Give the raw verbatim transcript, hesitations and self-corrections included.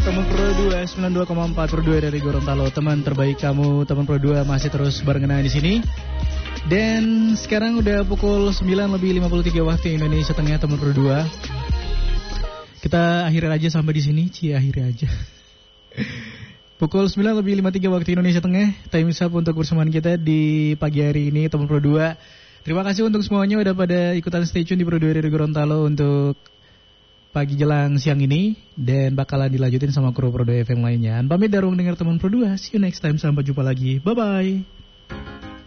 teman Pro dua sembilan puluh dua koma empat Pro dua dari Gorontalo. Teman terbaik kamu, teman Pro dua masih terus barengan di sini. Dan sekarang udah pukul sembilan lebih lima puluh tiga waktu Indonesia Tengah, teman Pro dua. Kita akhir aja sampai di sini, cie akhir aja. Pukul sembilan lebih lima puluh tiga waktu Indonesia Tengah. Time up untuk bersamaan kita di pagi hari ini, teman Pro dua. Terima kasih untuk semuanya udah pada ikutan stay tune di Pro dua dari Gorontalo untuk pagi jelang siang ini, dan bakalan dilanjutin sama kru Pro dua F M lainnya. Pamit darung dengar teman Pro dua. See you next time, sampai jumpa lagi. Bye bye.